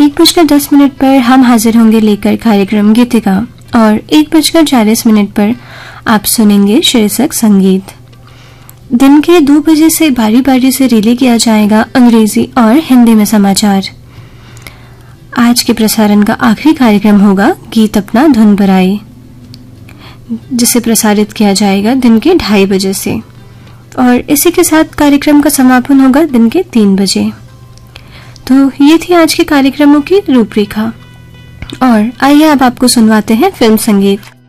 1:10 पर हम हाजिर होंगे लेकर कार्यक्रम गीतिका और 1:40 पर आप सुनेंगे शीर्षक संगीत। दिन के 2 बजे से बारी बारी से रिले किया जाएगा अंग्रेजी और हिंदी में समाचार। आज के प्रसारण का आखिरी कार्यक्रम होगा गीत अपना धुन पर आए, जिसे प्रसारित किया जाएगा दिन के 2:30 बजे से और इसी के साथ कार्यक्रम का समापन होगा दिन के 3 बजे। तो ये थी आज के कार्यक्रमों की रूपरेखा और आइए अब आपको सुनवाते हैं फिल्म संगीत।